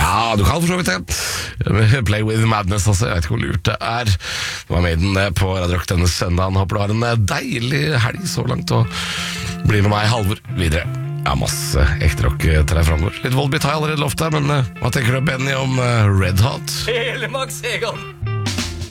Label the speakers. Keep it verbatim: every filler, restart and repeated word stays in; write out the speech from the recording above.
Speaker 1: Ja, du kan for så vidt det. Play with Madness også, jeg vet ikke hvor lurt det er. Det var Maiden på Radio Rock denne søndagen. Håper du har en deilig helg så langt, og bli med meg Halvor videre. Ja, masse ekte rock til deg fremover. Litt Volbeat har jeg allerede lovt deg, men uh, hva tenker du, Benny, om uh, Red Hot?
Speaker 2: Hele Max Egon.